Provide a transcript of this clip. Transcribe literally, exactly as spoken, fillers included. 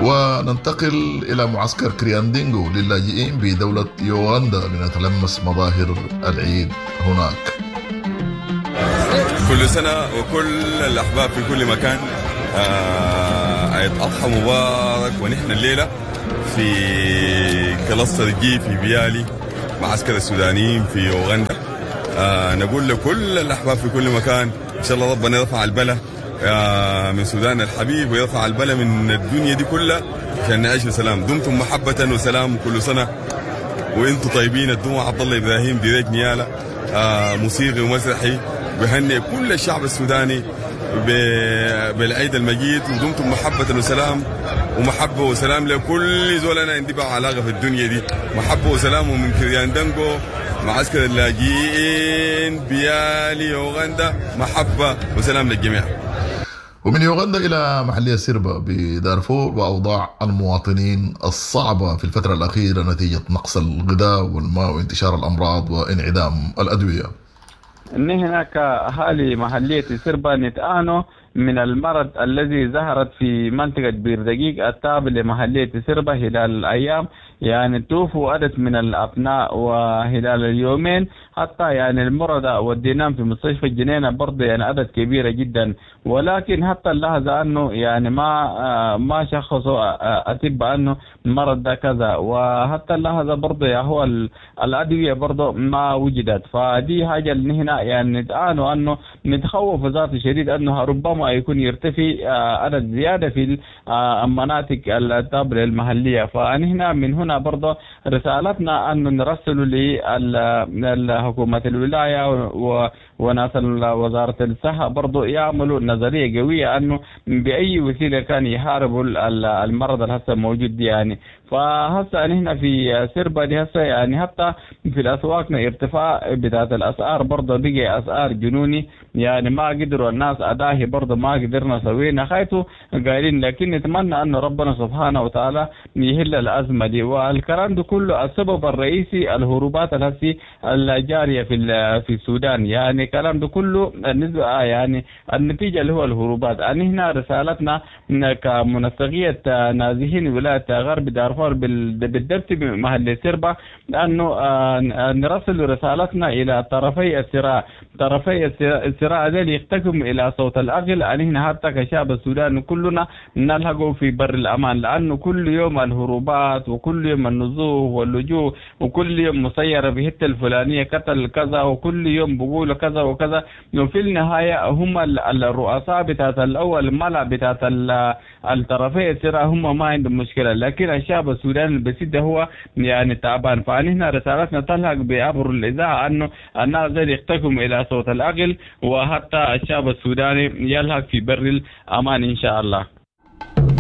وننتقل إلى معسكر كرياندينغو للاجئين بدولة يوغندا لنتلمس مظاهر العيد هناك. كل سنة وكل الأحباب في كل مكان عيد أضحى مبارك. ونحن الليلة في كلاستر جي في بيالي معسكر السودانيين في يوغندا. آه نقول لكل الأحباب في كل مكان إن شاء الله ربنا يرفع البلا آه من سودان الحبيب ويرفع البلا من الدنيا دي كلها عشان نعيش بسلام. دمتم محبة وسلام كل سنة وانتم طيبين. الدموع عبد الله إبراهيم ديريك نيالا آه موسيقي ومسرحي بهنئ كل الشعب السوداني بالعيد المجيد. ودمتم محبة وسلام ومحبة وسلام لكل زولنا عندي بقى علاقة في الدنيا دي. محبة وسلام من كرياندينغو معسكر اللاجئين بيالي يوغندا. محبة وسلام للجميع. ومن يوغندا إلى محلية سيربا بدارفور وأوضاع المواطنين الصعبة في الفترة الأخيرة نتيجة نقص الغذاء والماء وانتشار الأمراض وانعدام الأدوية. هنا كأهالي محلية سيربا نتعانوا من المرض الذي ظهرت في منطقة بير دقيق التابع لمحلية سيربا خلال الأيام. يعني توفوا عدد من الأبناء وخلال اليومين حتى يعني المرضى وديناهم في مستشفى الجنينة برضه يعني عدد كبيرة جدا. ولكن حتى اللحظة أنه يعني ما ما شخصوا أطباء أنه المرض ده كذا. وحتى اللحظة برضه يعني هو الأدوية برضه ما وجدت. فدي حاجة اللي هنا يعني نتعانوا أنه نتخوف ذات شديد أنه ربما يكون يرتفي عدد زيادة في المناطق التابعة المحلية. فهنا من هنا برضه رسالتنا أن نرسل لحكومة الولاية وناس وزارة الصحة برضه يعملوا نظرية قوية أنه بأي وسيلة كان يحاربوا المرض اللي هسه موجود دي. يعني فهسه هنا في سيربا دي هسه يعني حتى في الأسواق ارتفاع بتاعت الأسعار برضه بقي أسعار جنوني. يعني ما قدروا الناس أداهي برضه ما قدرنا سوينا خايتوا قايلين. لكن نتمنى أن ربنا سبحانه وتعالى يهل الأزمة دي. والكلام ده كله السبب الرئيسي الهروبات الهسي الجارية في في السودان. يعني الكلام ده كله النسبة يعني النتيجة اللي هو الهروبات. أن هنا رسالتنا كمنسقية نازحين ولاية غرب دارفور بالضبط بمحل سيربا أنه نرسل رسالتنا إلى طرفي الصراع. طرفي الصراع ذلك يحتكم إلى صوت العقل. أن هنا حتى كشعب السودان كلنا نلحقوا في بر الأمان. لأنه كل يوم الهروبات وكل يوم النزوح واللجوء وكل يوم مسيرة في حتة الفلانية قتل كذا وكل يوم بقولوا كذا وكذا. وفي النهاية هم الرؤساء بتاعت الأول الملأ بتاعت الطرفي الصراع هم ما عندهم مشكلة. لكن الشعب السوداني البسيط هو يعني تعبان. فهنا رسالتنا تلحق بعبر الإذاعة أنه الناس ذلك يحتكم إلى صوت العقل وحتى الشعب السوداني يلحق في بر الأمان إن شاء الله.